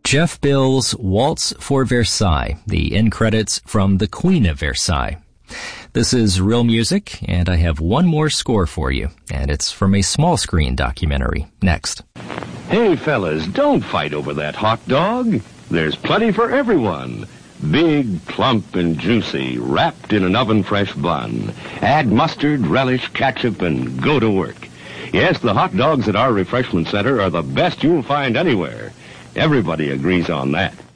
Jeff Bill's Waltz for Versailles, the end credits from The Queen of Versailles. This is Real Music, and I have one more score for you, and it's from a small screen documentary. Next. Hey, fellas, don't fight over that hot dog. There's plenty for everyone. Big, plump, and juicy, wrapped in an oven-fresh bun. Add mustard, relish, ketchup, and go to work. Yes, the hot dogs at our refreshment center are the best you'll find anywhere. Everybody agrees on that.